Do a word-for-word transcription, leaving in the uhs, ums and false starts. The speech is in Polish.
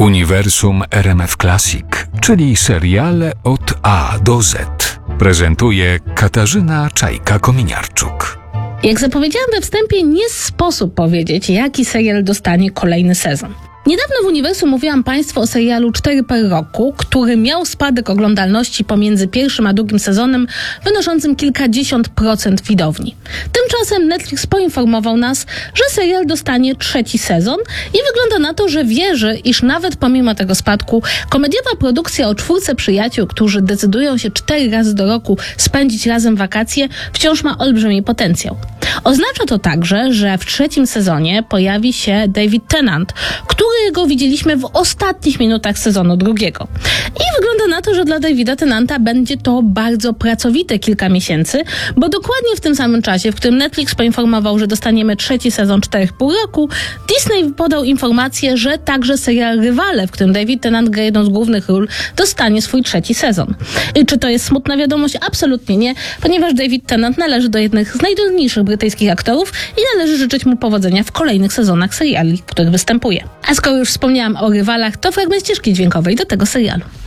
Uniwersum R M F Classic, czyli seriale od A do Z. Prezentuje Katarzyna Czajka-Kominiarczuk. Jak zapowiedziałam we wstępie, nie sposób powiedzieć, jaki serial dostanie kolejny sezon. Niedawno w Uniwersum mówiłam Państwu o serialu cztery per roku, który miał spadek oglądalności pomiędzy pierwszym a drugim sezonem wynoszącym kilkadziesiąt procent widowni. Tymczasem Netflix poinformował nas, że serial dostanie trzeci sezon i wygląda na to, że wierzy, iż nawet pomimo tego spadku komediowa produkcja o czwórce przyjaciół, którzy decydują się cztery razy do roku spędzić razem wakacje, wciąż ma olbrzymi potencjał. Oznacza to także, że w trzecim sezonie pojawi się David Tennant, którego widzieliśmy w ostatnich minutach sezonu drugiego. I wygląda na to, że dla Davida Tennanta będzie to bardzo pracowite kilka miesięcy, bo dokładnie w tym samym czasie, w którym Netflix poinformował, że dostaniemy trzeci sezon cztery pół roku, Disney podał informację, że także serial Rywale, w którym David Tennant gra jedną z głównych ról, dostanie swój trzeci sezon. I czy to jest smutna wiadomość? Absolutnie nie, ponieważ David Tennant należy do jednych z najdolniejszych brytyjskich aktorów i należy życzyć mu powodzenia w kolejnych sezonach seriali, w których występuje. A skoro już wspomniałam o Rywalach, to fragment ścieżki dźwiękowej do tego serialu.